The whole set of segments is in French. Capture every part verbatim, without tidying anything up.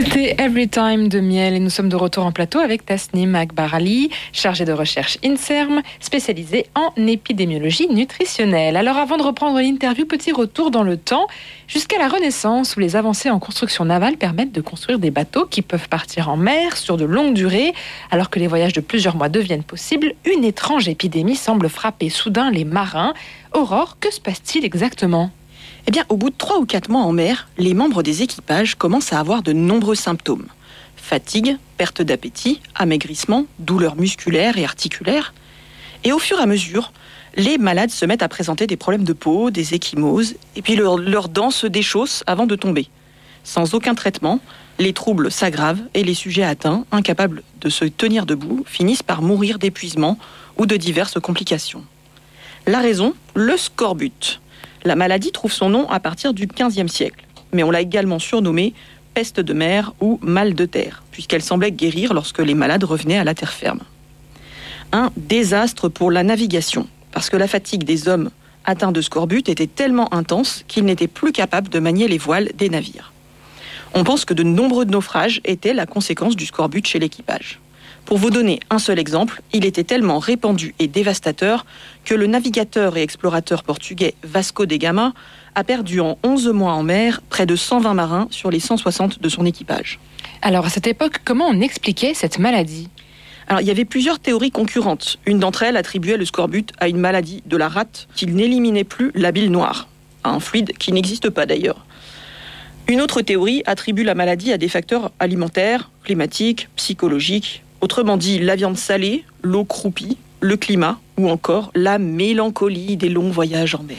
C'était Every Time de Miel et nous sommes de retour en plateau avec Tasnim Akbar-Ali, chargée de recherche INSERM, spécialisée en épidémiologie nutritionnelle. Alors avant de reprendre l'interview, petit retour dans le temps, jusqu'à la Renaissance où les avancées en construction navale permettent de construire des bateaux qui peuvent partir en mer sur de longues durées. Alors que les voyages de plusieurs mois deviennent possibles, une étrange épidémie semble frapper soudain les marins. Aurore, que se passe-t-il exactement ? Eh bien, au bout de trois ou quatre mois en mer, les membres des équipages commencent à avoir de nombreux symptômes. Fatigue, perte d'appétit, amaigrissement, douleurs musculaires et articulaires. Et au fur et à mesure, les malades se mettent à présenter des problèmes de peau, des ecchymoses, et puis leurs leur dents se déchaussent avant de tomber. Sans aucun traitement, les troubles s'aggravent et les sujets atteints, incapables de se tenir debout, finissent par mourir d'épuisement ou de diverses complications. La raison, le scorbut. La maladie trouve son nom à partir du quinzième siècle, mais on l'a également surnommée peste de mer ou mal de terre, puisqu'elle semblait guérir lorsque les malades revenaient à la terre ferme. Un désastre pour la navigation, parce que la fatigue des hommes atteints de scorbut était tellement intense qu'ils n'étaient plus capables de manier les voiles des navires. On pense que de nombreux naufrages étaient la conséquence du scorbut chez l'équipage. Pour vous donner un seul exemple, il était tellement répandu et dévastateur que le navigateur et explorateur portugais Vasco da Gama a perdu en onze mois en mer près de cent vingt marins sur les cent soixante de son équipage. Alors à cette époque, comment on expliquait cette maladie ? Alors, il y avait plusieurs théories concurrentes. Une d'entre elles attribuait le scorbut à une maladie de la rate qui n'éliminait plus la bile noire, un fluide qui n'existe pas d'ailleurs. Une autre théorie attribue la maladie à des facteurs alimentaires, climatiques, psychologiques. Autrement dit, la viande salée, l'eau croupie, le climat ou encore la mélancolie des longs voyages en mer.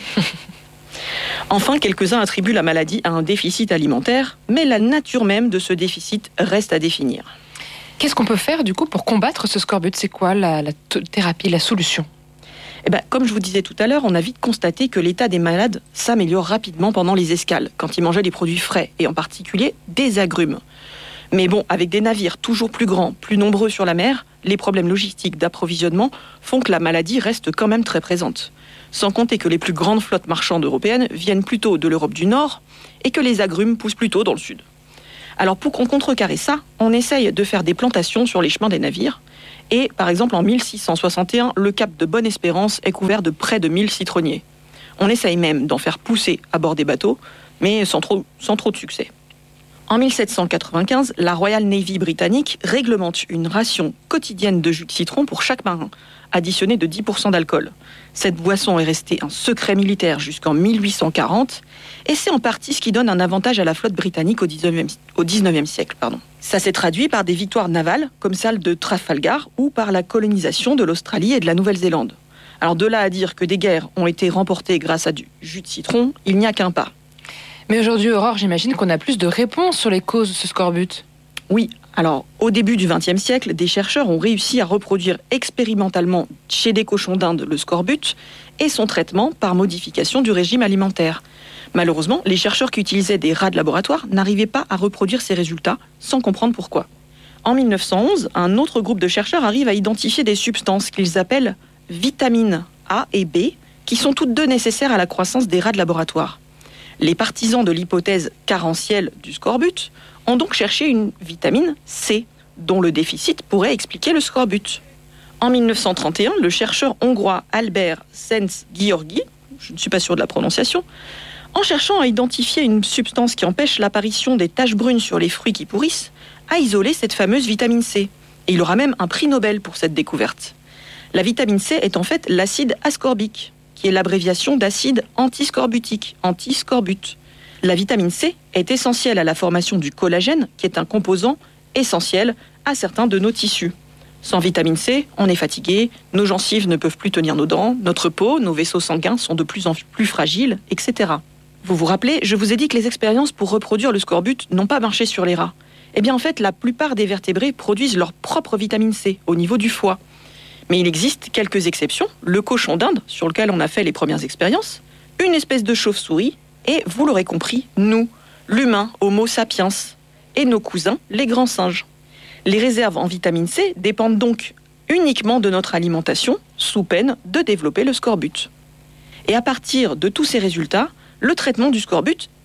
Enfin, quelques-uns attribuent la maladie à un déficit alimentaire, mais la nature même de ce déficit reste à définir. Qu'est-ce qu'on peut faire du coup pour combattre ce scorbut ? C'est quoi la, la t- thérapie, la solution ? Eh ben, comme je vous disais tout à l'heure, on a vite constaté que l'état des malades s'améliore rapidement pendant les escales, quand ils mangeaient des produits frais, et en particulier des agrumes. Mais bon, avec des navires toujours plus grands, plus nombreux sur la mer, les problèmes logistiques d'approvisionnement font que la maladie reste quand même très présente. Sans compter que les plus grandes flottes marchandes européennes viennent plutôt de l'Europe du Nord et que les agrumes poussent plutôt dans le Sud. Alors pour qu'on contrecarre ça, on essaye de faire des plantations sur les chemins des navires. Et par exemple en mille six cent soixante et un, le cap de Bonne-Espérance est couvert de près de mille citronniers. On essaye même d'en faire pousser à bord des bateaux, mais sans trop, sans trop de succès. En mille sept cent quatre-vingt-quinze, la Royal Navy britannique réglemente une ration quotidienne de jus de citron pour chaque marin, additionnée de dix pour cent d'alcool. Cette boisson est restée un secret militaire jusqu'en mille huit cent quarante, et c'est en partie ce qui donne un avantage à la flotte britannique au dix-neuvième siècle. Pardon. Ça s'est traduit par des victoires navales, comme celle de Trafalgar, ou par la colonisation de l'Australie et de la Nouvelle-Zélande. Alors de là à dire que des guerres ont été remportées grâce à du jus de citron, il n'y a qu'un pas. Mais aujourd'hui, Aurore, j'imagine qu'on a plus de réponses sur les causes de ce scorbut. Oui, alors au début du vingtième siècle, des chercheurs ont réussi à reproduire expérimentalement chez des cochons d'Inde le scorbut et son traitement par modification du régime alimentaire. Malheureusement, les chercheurs qui utilisaient des rats de laboratoire n'arrivaient pas à reproduire ces résultats sans comprendre pourquoi. En mille neuf cent onze, un autre groupe de chercheurs arrive à identifier des substances qu'ils appellent vitamines A et B, qui sont toutes deux nécessaires à la croissance des rats de laboratoire. Les partisans de l'hypothèse carentielle du scorbut ont donc cherché une vitamine C, dont le déficit pourrait expliquer le scorbut. En mille neuf cent trente et un, le chercheur hongrois Albert Szent-Györgyi, je ne suis pas sûr de la prononciation, en cherchant à identifier une substance qui empêche l'apparition des taches brunes sur les fruits qui pourrissent, a isolé cette fameuse vitamine C. Et il aura même un prix Nobel pour cette découverte. La vitamine C est en fait l'acide ascorbique, qui est l'abréviation d'acide antiscorbutique, antiscorbut. La vitamine C est essentielle à la formation du collagène, qui est un composant essentiel à certains de nos tissus. Sans vitamine C, on est fatigué, nos gencives ne peuvent plus tenir nos dents, notre peau, nos vaisseaux sanguins sont de plus en plus fragiles, et cetera. Vous vous rappelez, je vous ai dit que les expériences pour reproduire le scorbut n'ont pas marché sur les rats. Eh bien en fait, la plupart des vertébrés produisent leur propre vitamine C au niveau du foie. Mais il existe quelques exceptions, le cochon d'Inde, sur lequel on a fait les premières expériences, une espèce de chauve-souris, et vous l'aurez compris, nous, l'humain, Homo sapiens, et nos cousins, les grands singes. Les réserves en vitamine C dépendent donc uniquement de notre alimentation, sous peine de développer le scorbut. Et à partir de tous ces résultats, le traitement du scorbut,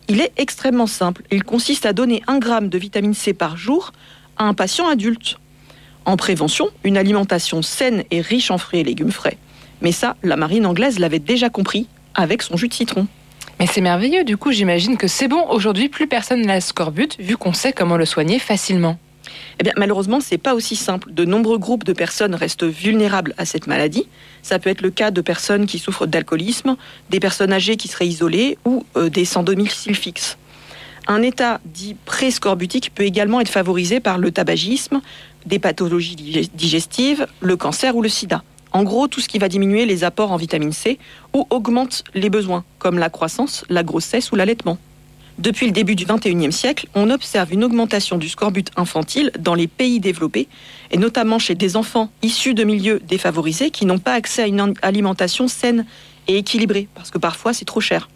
Il est extrêmement simple. Il consiste à donner un gramme de vitamine C par jour à un patient adulte. En prévention, une alimentation saine et riche en fruits et légumes frais. Mais ça, la marine anglaise l'avait déjà compris avec son jus de citron. Mais c'est merveilleux, du coup j'imagine que c'est bon, aujourd'hui plus personne n'a le scorbut vu qu'on sait comment le soigner facilement. Eh bien, malheureusement, c'est pas aussi simple. De nombreux groupes de personnes restent vulnérables à cette maladie. Ça peut être le cas de personnes qui souffrent d'alcoolisme, des personnes âgées qui seraient isolées ou euh, des sans domicile fixe. Un état dit pré-scorbutique peut également être favorisé par le tabagisme, des pathologies digestives, le cancer ou le sida. En gros, tout ce qui va diminuer les apports en vitamine C ou augmente les besoins, comme la croissance, la grossesse ou l'allaitement. Depuis le début du vingt et unième siècle, on observe une augmentation du scorbut infantile dans les pays développés, et notamment chez des enfants issus de milieux défavorisés qui n'ont pas accès à une alimentation saine et équilibrée, parce que parfois c'est trop cher.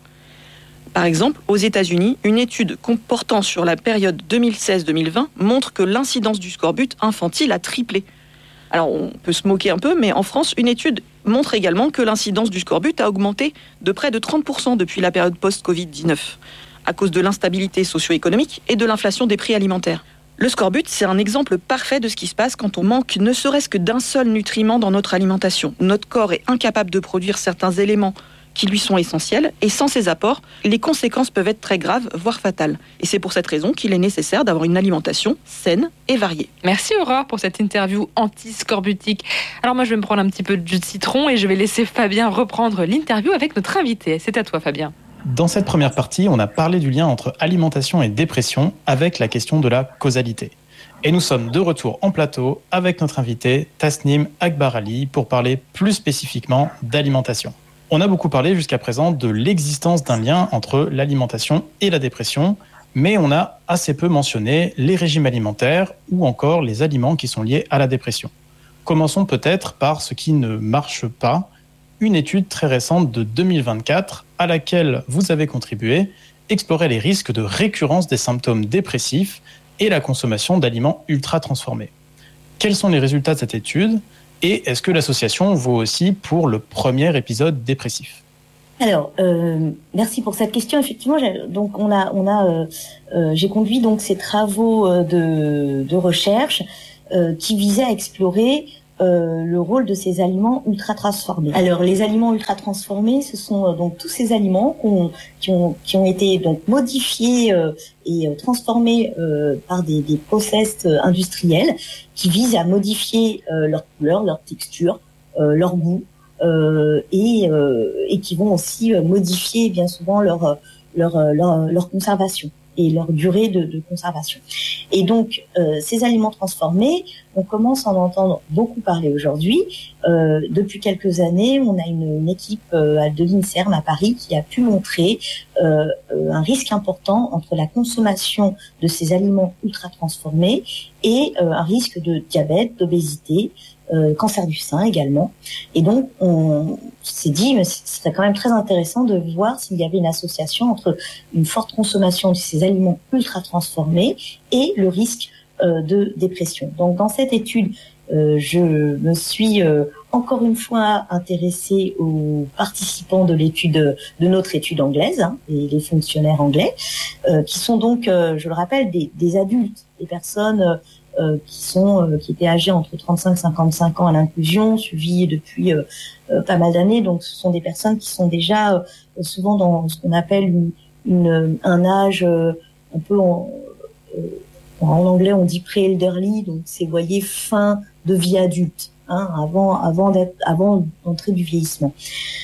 Par exemple, aux États-Unis, une étude portant sur la période deux mille seize deux mille vingt montre que l'incidence du scorbut infantile a triplé. Alors, on peut se moquer un peu, mais en France, une étude montre également que l'incidence du scorbut a augmenté de près de trente pour cent depuis la période post-covid dix-neuf, à cause de l'instabilité socio-économique et de l'inflation des prix alimentaires. Le scorbut, c'est un exemple parfait de ce qui se passe quand on manque ne serait-ce que d'un seul nutriment dans notre alimentation. Notre corps est incapable de produire certains éléments qui lui sont essentiels, et sans ces apports, les conséquences peuvent être très graves, voire fatales. Et c'est pour cette raison qu'il est nécessaire d'avoir une alimentation saine et variée. Merci Aurore pour cette interview anti-scorbutique. Alors moi je vais me prendre un petit peu de jus de citron et je vais laisser Fabien reprendre l'interview avec notre invité. C'est à toi Fabien. Dans cette première partie, on a parlé du lien entre alimentation et dépression avec la question de la causalité. Et nous sommes de retour en plateau avec notre invité Tasnim Akbarali pour parler plus spécifiquement d'alimentation. On a beaucoup parlé jusqu'à présent de l'existence d'un lien entre l'alimentation et la dépression, mais on a assez peu mentionné les régimes alimentaires ou encore les aliments qui sont liés à la dépression. Commençons peut-être par ce qui ne marche pas, une étude très récente de deux mille vingt-quatre à laquelle vous avez contribué explorait les risques de récurrence des symptômes dépressifs et la consommation d'aliments ultra transformés. Quels sont les résultats de cette étude ? Et est-ce que l'association vaut aussi pour le premier épisode dépressif ? Alors, euh, merci pour cette question. Effectivement, donc on a, on a, euh, euh, j'ai conduit donc ces travaux de, de recherche euh, qui visaient à explorer euh, le rôle de ces aliments ultra transformés. Alors, les aliments ultra transformés, ce sont euh, donc tous ces aliments qu'on, qui ont, qui ont été donc modifiés euh, et euh, transformés euh, par des, des process euh, industriels qui visent à modifier euh, leur couleur, leur texture, euh, leur goût. Euh, et, euh, et qui vont aussi euh, modifier bien souvent leur, leur, leur, leur conservation et leur durée de, de conservation. Et donc, euh, ces aliments transformés, on commence à en entendre beaucoup parler aujourd'hui. Euh, depuis quelques années, on a une, une équipe euh, de l'INSERM à Paris qui a pu montrer euh, un risque important entre la consommation de ces aliments ultra transformés et euh, un risque de diabète, d'obésité, Euh, cancer du sein également. Et donc, on s'est dit, mais ce serait quand même très intéressant de voir s'il y avait une association entre une forte consommation de ces aliments ultra transformés et le risque euh, de dépression. Donc, dans cette étude, euh, je me suis euh, encore une fois intéressée aux participants de l'étude, de notre étude anglaise, hein, et les fonctionnaires anglais, euh, qui sont donc, euh, je le rappelle, des, des adultes, des personnes euh, Euh, qui sont euh, qui étaient âgés entre trente-cinq et cinquante-cinq ans à l'inclusion, suivis depuis euh, euh, pas mal d'années. Donc, ce sont des personnes qui sont déjà euh, souvent dans ce qu'on appelle une, une, un âge euh, un peu en, euh, en anglais on dit pré-elderly, donc c'est, vous voyez, fin de vie adulte, hein, avant avant d'être avant d'entrer du vieillissement.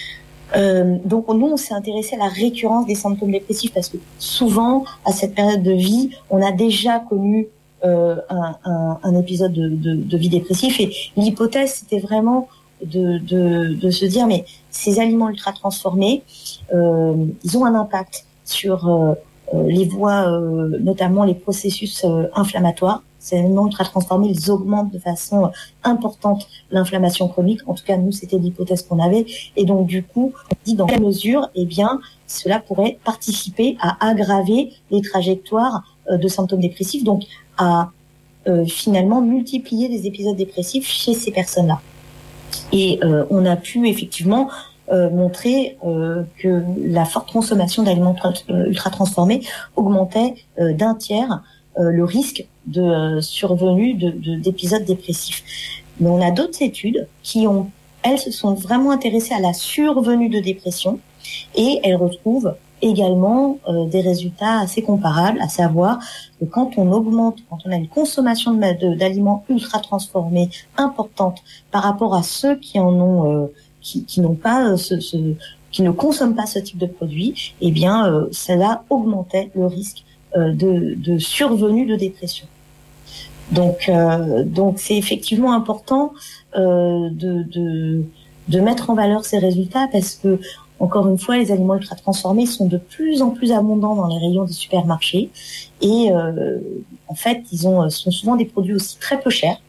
Euh, donc nous, on s'est intéressé à la récurrence des symptômes dépressifs parce que souvent, à cette période de vie, on a déjà connu Euh, un, un, un épisode de, de, de vie dépressif, et l'hypothèse c'était vraiment de, de, de se dire mais ces aliments ultra transformés, euh, ils ont un impact sur euh, euh, les voies, euh, notamment les processus euh, inflammatoires. Ces aliments ultra transformés, ils augmentent de façon importante l'inflammation chronique. En tout cas, nous, c'était l'hypothèse qu'on avait. Et donc, du coup, on dit dans quelle mesure, eh bien, cela pourrait participer à aggraver les trajectoires euh, de symptômes dépressifs, donc à euh, finalement multiplier des épisodes dépressifs chez ces personnes-là. Et euh, on a pu effectivement euh, montré euh, que la forte consommation d'aliments ultra transformés augmentait euh, d'un tiers euh, le risque de euh, survenue de, de, d'épisodes dépressifs. Mais on a d'autres études qui ont, elles, se sont vraiment intéressées à la survenue de dépression et elles retrouvent également euh, des résultats assez comparables, à savoir que quand on augmente, quand on a une consommation de, de, d'aliments ultra transformés importante par rapport à ceux qui en ont, euh, qui, qui n'ont pas ce, ce, qui ne consomment pas ce type de produit, eh bien, euh, cela augmentait le risque euh, de, de survenue de dépression. Donc, euh, donc c'est effectivement important euh, de, de, de mettre en valeur ces résultats parce que encore une fois, les aliments ultra transformés sont de plus en plus abondants dans les rayons des supermarchés et euh, en fait, ils ont sont souvent des produits aussi très peu chers,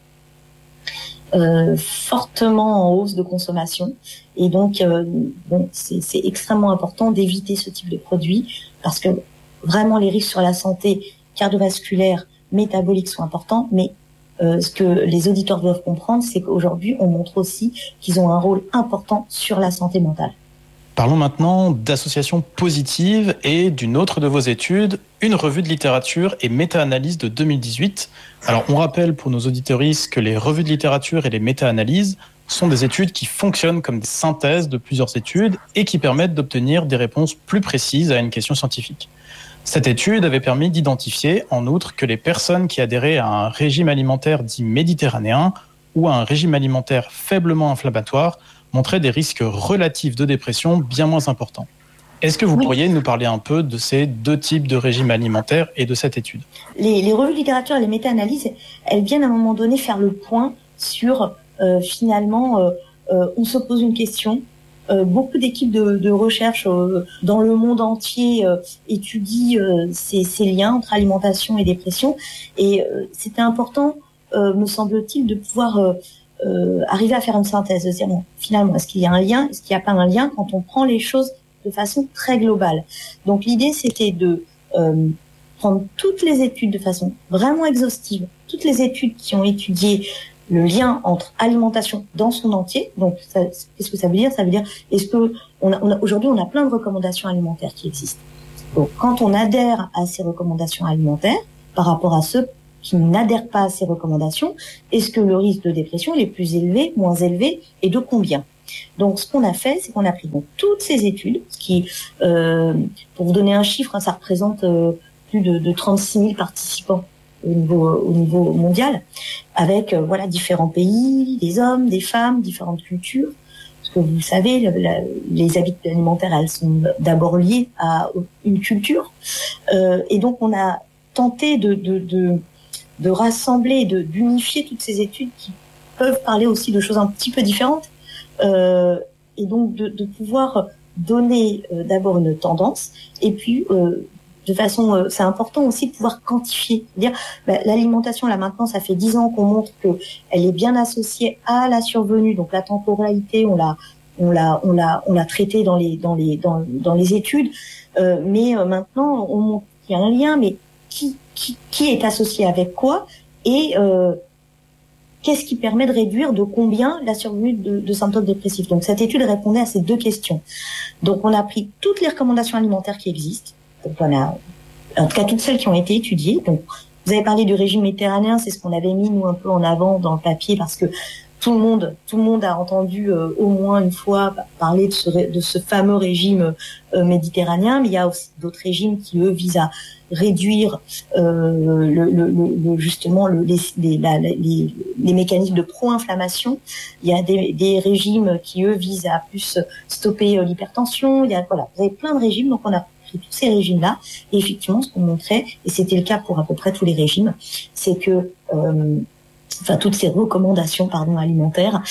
euh, fortement en hausse de consommation et donc euh, bon, c'est, c'est extrêmement important d'éviter ce type de produits parce que vraiment les risques sur la santé cardiovasculaire, métabolique sont importants, mais euh, ce que les auditeurs doivent comprendre, c'est qu'aujourd'hui, on montre aussi qu'ils ont un rôle important sur la santé mentale. Parlons maintenant d'associations positives et d'une autre de vos études, une revue de littérature et méta-analyse de deux mille dix-huit. Alors, on rappelle pour nos auditeuristes que les revues de littérature et les méta-analyses sont des études qui fonctionnent comme des synthèses de plusieurs études et qui permettent d'obtenir des réponses plus précises à une question scientifique. Cette étude avait permis d'identifier, en outre, que les personnes qui adhéraient à un régime alimentaire dit méditerranéen ou à un régime alimentaire faiblement inflammatoire montraient des risques relatifs de dépression bien moins importants. Est-ce que vous oui. pourriez nous parler un peu de ces deux types de régimes alimentaires et de cette étude ? Les, les revues de littérature et les méta-analyses, elles viennent à un moment donné faire le point sur, euh, finalement, euh, euh, on se pose une question. Euh, beaucoup d'équipes de, de recherche euh, dans le monde entier euh, étudient euh, ces, ces liens entre alimentation et dépression. Et euh, c'était important, euh, me semble-t-il, de pouvoir... Euh, Euh, arriver à faire une synthèse, de dire bon, finalement, est-ce qu'il y a un lien, est-ce qu'il n'y a pas un lien quand on prend les choses de façon très globale. Donc l'idée, c'était de euh, prendre toutes les études de façon vraiment exhaustive, toutes les études qui ont étudié le lien entre alimentation dans son entier. Donc, ça, qu'est-ce que ça veut dire ? Ça veut dire, est-ce que on a, on a, aujourd'hui, on a plein de recommandations alimentaires qui existent. Donc, quand on adhère à ces recommandations alimentaires, par rapport à ceux qui n'adhèrent pas à ces recommandations, est-ce que le risque de dépression est plus élevé, moins élevé, et de combien ? Donc, ce qu'on a fait, c'est qu'on a pris donc toutes ces études, ce qui, euh, pour vous donner un chiffre, hein, ça représente euh, plus de, de trente-six mille participants au niveau, au niveau mondial, avec euh, voilà différents pays, des hommes, des femmes, différentes cultures. Parce que vous savez, la, la, les habitudes alimentaires, elles sont d'abord liées à une culture, euh, et donc on a tenté de, de, de de rassembler, de, d'unifier toutes ces études qui peuvent parler aussi de choses un petit peu différentes, euh, et donc de, de pouvoir donner euh, d'abord une tendance, et puis euh, de façon, euh, c'est important aussi de pouvoir quantifier, dire bah, l'alimentation là maintenant, ça fait dix ans qu'on montre que elle est bien associée à la survenue, donc la temporalité, on l'a, on l'a, on l'a, on l'a traité dans les, dans les, dans, dans les études, euh, mais euh, maintenant on montre qu'il y a un lien, mais qui Qui, qui est associé avec quoi et euh, qu'est-ce qui permet de réduire de combien la survenue de, de symptômes dépressifs. Donc cette étude répondait à ces deux questions. Donc on a pris toutes les recommandations alimentaires qui existent. Donc on a, en tout cas toutes celles qui ont été étudiées. Donc vous avez parlé du régime méditerranéen, c'est ce qu'on avait mis nous un peu en avant dans le papier parce que tout le monde, tout le monde a entendu euh, au moins une fois parler de ce, de ce fameux régime euh, méditerranéen, mais il y a aussi d'autres régimes qui eux visent à réduire euh, le, le, le, justement le, les, les, la, les, les mécanismes de pro-inflammation. Il y a des, des régimes qui eux visent à plus stopper euh, l'hypertension. Il y a voilà, vous avez plein de régimes, donc on a pris tous ces régimes-là. Et effectivement, ce qu'on montrait, et c'était le cas pour à peu près tous les régimes, c'est que euh, enfin toutes ces recommandations pardon alimentaires,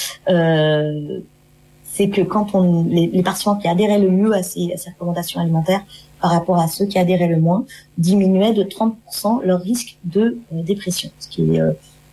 euh, c'est que quand on les, les patients qui adhéraient le mieux à ces, à ces recommandations alimentaires par rapport à ceux qui adhéraient le moins, diminuaient de trente pour cent leur risque de euh, dépression, ce qui est euh,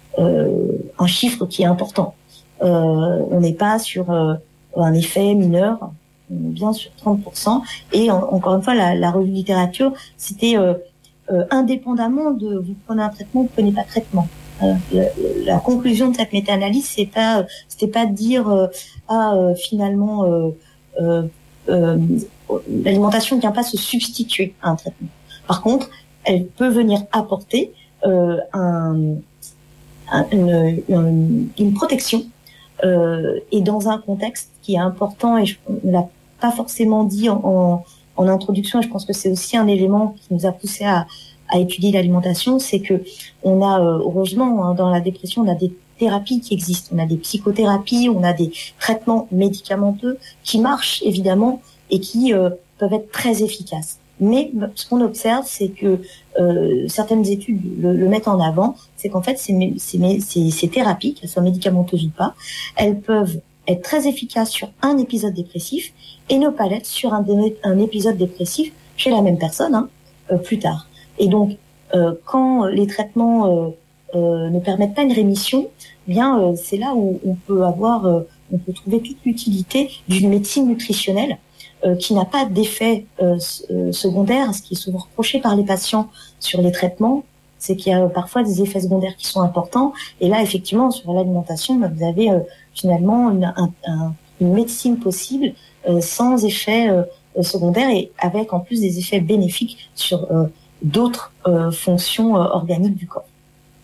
euh, un chiffre qui est important. Euh, on n'est pas sur euh, un effet mineur, on est bien sur trente pour cent. Et en, encore une fois, la, la revue de littérature, c'était euh, euh, indépendamment de vous prenez un traitement, vous prenez pas de traitement. Euh, la, la conclusion de cette méta-analyse, c'est pas, c'était pas de dire euh, ah euh, finalement euh, euh, euh, l'alimentation ne vient pas se substituer à un traitement. Par contre, elle peut venir apporter euh, un, un, une, une, une protection euh, et dans un contexte qui est important, et je, on l'a pas forcément dit en, en, en introduction, et je pense que c'est aussi un élément qui nous a poussé à, à étudier l'alimentation, c'est que on a euh, heureusement hein, dans la dépression, on a des thérapies qui existent, on a des psychothérapies, on a des traitements médicamenteux qui marchent évidemment et qui euh, peuvent être très efficaces. Mais ce qu'on observe, c'est que euh, certaines études le, le mettent en avant, c'est qu'en fait, ces, ces, ces, ces thérapies, qu'elles soient médicamenteuses ou pas, elles peuvent être très efficaces sur un épisode dépressif et ne pas l'être sur un, un épisode dépressif chez la même personne hein, euh, plus tard. Et donc, euh, quand les traitements euh, euh, ne permettent pas une rémission, eh bien euh, c'est là où on peut avoir, euh, on peut trouver toute l'utilité d'une médecine nutritionnelle Euh, qui n'a pas d'effet euh, secondaire. Ce qui est souvent reproché par les patients sur les traitements, c'est qu'il y a parfois des effets secondaires qui sont importants. Et là, effectivement, sur l'alimentation, bah, vous avez euh, finalement une, un, un, une médecine possible euh, sans effets euh, secondaires et avec en plus des effets bénéfiques sur euh, d'autres euh, fonctions euh, organiques du corps.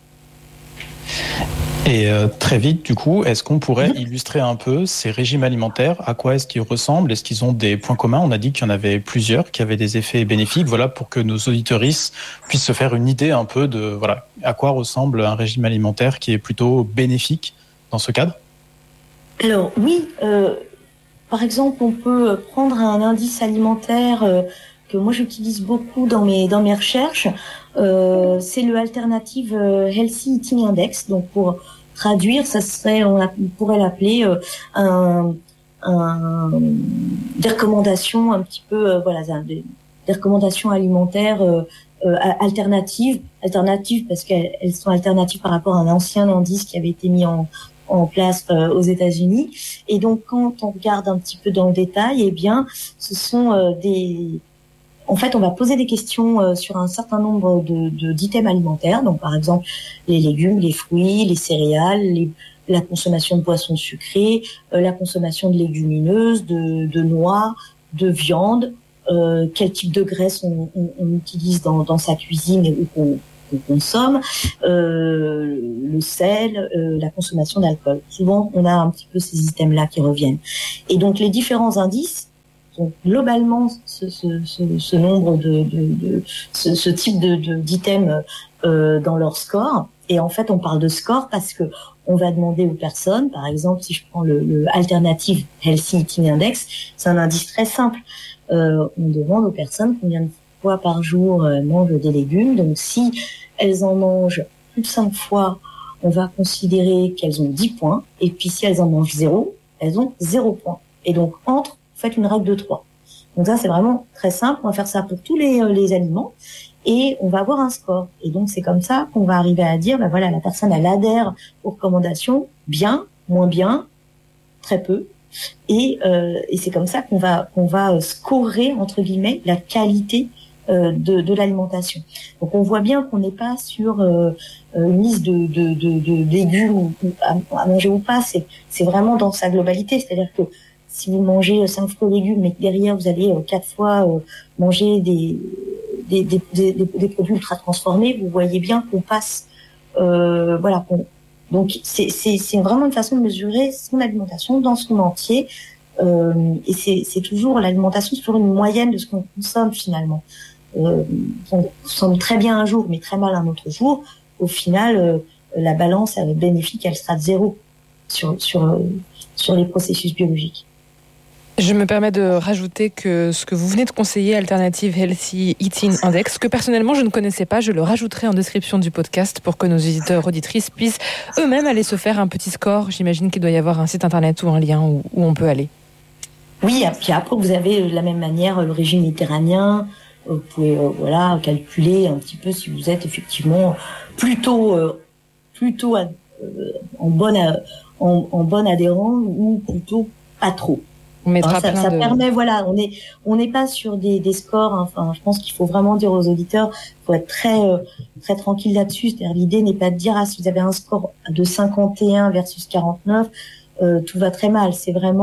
Et euh, très vite, du coup, est-ce qu'on pourrait illustrer un peu ces régimes alimentaires? À quoi est-ce qu'ils ressemblent? Est-ce qu'ils ont des points communs? On a dit qu'il y en avait plusieurs, qui avaient des effets bénéfiques. Voilà, pour que nos auditeuristes puissent se faire une idée un peu de voilà à quoi ressemble un régime alimentaire qui est plutôt bénéfique dans ce cadre. Alors oui, euh, par exemple, on peut prendre un indice alimentaire euh, que moi j'utilise beaucoup dans mes dans mes recherches. Euh, c'est le Alternative Healthy Eating Index. Donc pour traduire, ça serait, on, on pourrait l'appeler euh, un, un des recommandations un petit peu, euh, voilà, des, des recommandations alimentaires euh, euh, alternatives, alternatives parce qu'elles elles sont alternatives par rapport à un ancien indice qui avait été mis en en place euh, aux États-Unis. Et donc quand on regarde un petit peu dans le détail, eh bien, ce sont euh, des En fait, on va poser des questions euh, sur un certain nombre de, de d'items alimentaires. Donc, par exemple, les légumes, les fruits, les céréales, les, la consommation de boissons sucrées, euh, la consommation de légumineuses, de, de noix, de viande, euh, quel type de graisse on, on, on utilise dans, dans sa cuisine ou qu'on, qu'on consomme, euh, le sel, euh, la consommation d'alcool. Souvent, on a un petit peu ces items-là qui reviennent. Et donc, les différents indices. Donc globalement, ce, ce, ce, ce nombre de, de, de ce, ce type de, de d'items euh, dans leur score. Et en fait, on parle de score parce que on va demander aux personnes, par exemple, si je prends le, le Alternative Healthy Eating Index, c'est un indice très simple. Euh, on demande aux personnes combien de fois par jour euh, mangent des légumes. Donc, si elles en mangent plus de cinq fois, on va considérer qu'elles ont dix points. Et puis, si elles en mangent zéro, elles ont zéro point. Et donc, entre faites une règle de trois. Donc ça, c'est vraiment très simple. On va faire ça pour tous les, euh, les aliments et on va avoir un score. Et donc, c'est comme ça qu'on va arriver à dire, ben voilà, la personne, elle adhère aux recommandations, bien, moins bien, très peu. Et, euh, et c'est comme ça qu'on va, qu'on va scorer, entre guillemets, la qualité euh, de, de l'alimentation. Donc, on voit bien qu'on n'est pas sur euh, une liste de, de, de, de légumes ou, à, à manger ou pas. C'est, c'est vraiment dans sa globalité. C'est-à-dire que si vous mangez cinq fois légumes, mais que derrière vous allez quatre fois manger des des, des, des, des produits ultra transformés, vous voyez bien qu'on passe, euh, voilà. Qu'on, donc c'est, c'est, c'est vraiment une façon de mesurer son alimentation dans son entier, euh, et c'est, c'est toujours l'alimentation, c'est toujours une moyenne de ce qu'on consomme finalement. Euh, on consomme très bien un jour, mais très mal un autre jour. Au final, euh, la balance bénéfique, elle sera de zéro sur sur euh, sur les processus biologiques. Je me permets de rajouter que ce que vous venez de conseiller, Alternative Healthy Eating Index, que personnellement je ne connaissais pas, je le rajouterai en description du podcast pour que nos auditeurs, auditrices puissent eux-mêmes aller se faire un petit score. J'imagine qu'il doit y avoir un site internet ou un lien où, où on peut aller. Oui, et puis après vous avez de la même manière le régime méditerranéen. Vous pouvez euh, voilà calculer un petit peu si vous êtes effectivement plutôt euh, plutôt euh, en bonne en, en bonne adhérent ou plutôt pas trop. On mettra hein, ça plein ça de... permet, voilà, on est on n'est pas sur des, des scores. Hein, enfin, je pense qu'il faut vraiment dire aux auditeurs, il faut être très euh, très tranquille là-dessus. C'est-à-dire l'idée n'est pas de dire ah si vous avez un score de cinquante et un versus quarante-neuf, euh, tout va très mal. C'est vraiment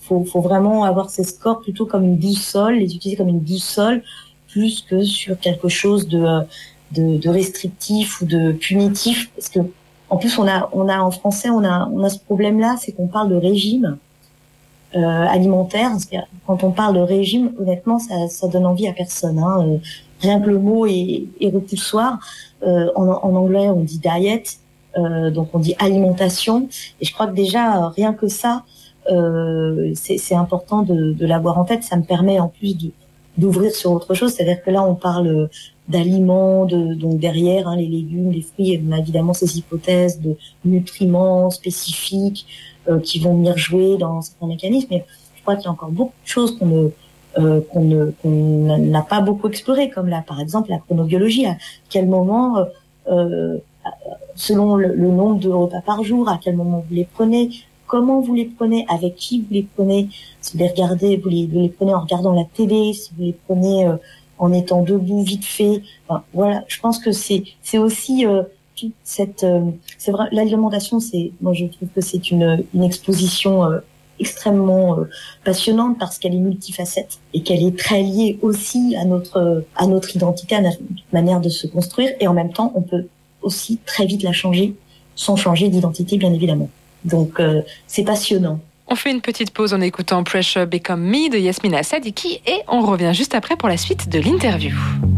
faut, faut vraiment avoir ces scores plutôt comme une boussole, les utiliser comme une boussole, plus que sur quelque chose de, de, de restrictif ou de punitif, parce que en plus on a, on a en français, on a, on a ce problème-là, c'est qu'on parle de régime euh, alimentaire. Quand on parle de régime, honnêtement, ça, ça donne envie à personne. Hein. Euh, rien que le mot est, est repoussoir. Euh, en, en anglais, on dit diet, euh, donc on dit alimentation. Et je crois que déjà, rien que ça, euh, c'est, c'est important de, de l'avoir en tête. Ça me permet en plus de, d'ouvrir sur autre chose. C'est-à-dire que là, on parle d'aliments, de, donc derrière, hein, les légumes, les fruits, on a évidemment ces hypothèses de nutriments spécifiques euh, qui vont venir jouer dans certains mécanismes. Mais je crois qu'il y a encore beaucoup de choses qu'on ne Euh, qu'on ne qu'on n'a pas beaucoup exploré, comme là par exemple la chronobiologie. À quel moment, euh, euh, selon le, le nombre de repas par jour, à quel moment vous les prenez, comment vous les prenez, avec qui vous les prenez, si vous les regardez, vous les, vous les prenez en regardant la télé, si vous les prenez euh, en étant debout vite fait. Enfin, voilà, je pense que c'est c'est aussi euh, toute cette euh, c'est vrai, l'alimentation, c'est moi je trouve que c'est une une exposition euh, extrêmement euh, passionnante parce qu'elle est multifacette et qu'elle est très liée aussi à notre à notre identité, à notre manière de se construire, et en même temps on peut aussi très vite la changer sans changer d'identité, bien évidemment. Donc euh, c'est passionnant. On fait une petite pause en écoutant Pressure Become Me de Yasmina Sadiki et on revient juste après pour la suite de l'interview.